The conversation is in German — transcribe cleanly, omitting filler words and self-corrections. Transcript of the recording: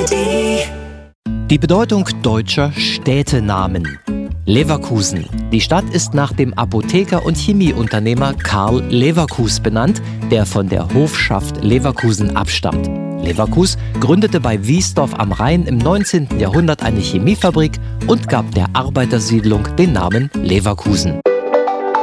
Die Bedeutung deutscher Städtenamen. Leverkusen. Die Stadt ist nach dem Apotheker und Chemieunternehmer Karl Leverkus benannt, der von der Hofschaft Leverkusen abstammt. Leverkus gründete bei Wiesdorf am Rhein im 19. Jahrhundert eine Chemiefabrik und gab der Arbeitersiedlung den Namen Leverkusen.